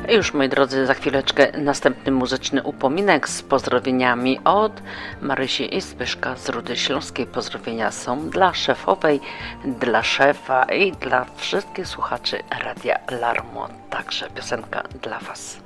Już, moi drodzy, za chwileczkę następny muzyczny upominek z pozdrowieniami od Marysi i Zbyszka z Rudy Śląskiej. Pozdrowienia są dla szefowej, dla szefa i dla wszystkich słuchaczy Radia Larmo. Także piosenka dla Was.